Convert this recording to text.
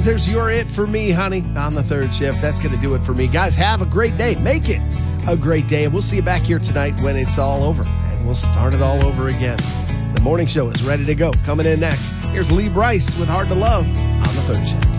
friends, there's your It For Me, honey, on the third shift. That's going to do it for me. Guys, have a great day. Make it a great day. And we'll see you back here tonight when it's all over. And we'll start it all over again. The morning show is ready to go. Coming in next, here's Lee Brice with Hard to Love on the third shift.